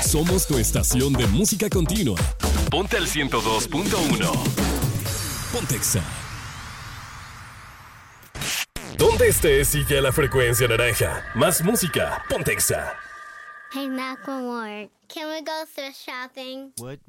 Somos tu estación de música continua. Ponte al 102.1. Pontexa. ¿Dónde estés? Sigue la frecuencia naranja. Más música. Pontexa. Hey, Macklemore, can we go thrift shopping? What?